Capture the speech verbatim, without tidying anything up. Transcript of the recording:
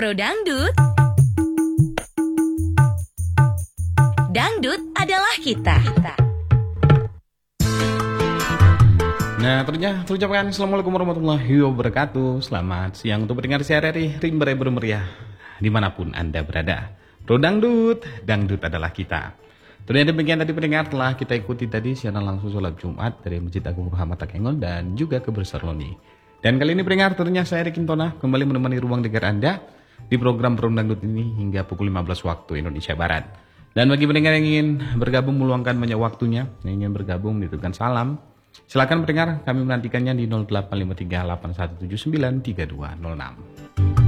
Pro Dangdut. Dangdut adalah kita. Nah, tentunya terucapkan Assalamualaikum warahmatullahi wabarakatuh. Selamat siang untuk pendengar C R R I Rimba Bermeriah dimanapun Anda berada. Pro Dangdut, Dangdut adalah kita. Tentunya demikian tadi pendengar telah kita ikuti tadi siaran langsung sholat Jumat dari Masjid Agung Muhammad Takengon dan juga ke Berserloni. Dan kali ini pendengar tentunya saya Rikin Tona kembali menemani ruang dengar Anda di program Pro Dangdut ini hingga pukul lima belas waktu Indonesia Barat. Dan bagi pendengar yang ingin bergabung meluangkan banyak waktunya, yang ingin bergabung menitipkan salam, silakan pendengar kami menantikannya di nol delapan lima tiga delapan satu tujuh sembilan tiga dua nol enam.